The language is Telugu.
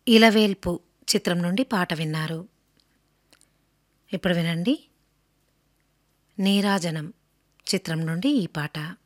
ఇలవేల్పు చిత్రం నుండి పాట విన్నారు. ఇప్పుడు వినండి, నీరాజనం చిత్రం నుండి ఈ పాట.